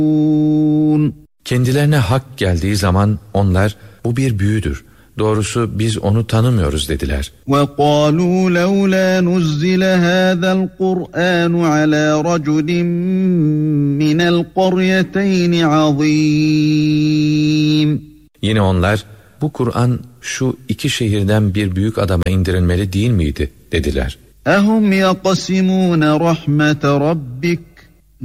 Kendilerine hak geldiği zaman onlar bu bir büyüdür. Doğrusu biz onu tanımıyoruz dediler. وَقَالُوا لَوْلَا نُزِّلَ هَذَا الْقُرْآنُ عَلَى رَجُلٍ مِّنَ الْقَرْيَتَيْنِ عَظِيمٍ. Yine onlar bu Kur'an şu iki şehirden bir büyük adama indirilmeli değil miydi dediler. اَهُمْ يَقَسِمُونَ رَحْمَةَ رَبِّكَ